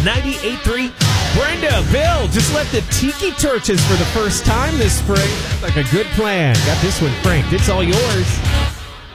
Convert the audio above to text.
98.3. Brenda, Bill, just left the Tiki Torches for the first time this spring. Sounds like a good plan. Got this one cranked. It's all yours.